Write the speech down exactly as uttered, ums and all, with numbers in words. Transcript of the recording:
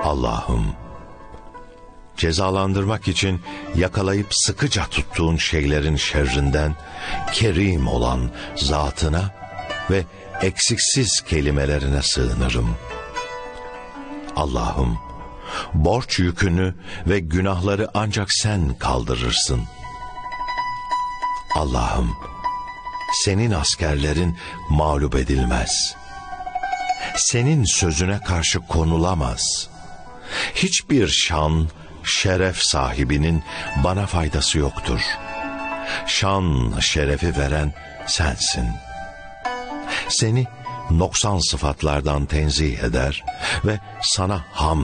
Allah'ım, cezalandırmak için yakalayıp sıkıca tuttuğun şeylerin şerrinden kerim olan zatına ve eksiksiz kelimelerine sığınırım. Allah'ım, borç yükünü ve günahları ancak sen kaldırırsın. Allah'ım, senin askerlerin mağlup edilmez. Senin sözüne karşı konulamaz. Hiçbir şan, şeref sahibinin bana faydası yoktur. Şan, şerefi veren sensin. Seni noksan sıfatlardan tenzih eder ve sana hamd